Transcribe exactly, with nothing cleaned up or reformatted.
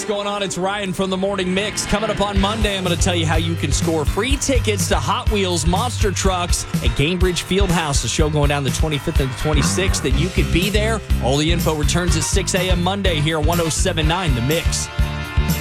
going on? It's Ryan from the Morning Mix. Coming up on Monday, I'm going to tell you how you can score free tickets to Hot Wheels Monster Trucks at Gainbridge Fieldhouse. The show going down the twenty-fifth and the twenty-sixth, that you could be there. All the info returns at six a.m. Monday here on one oh seven point nine The Mix.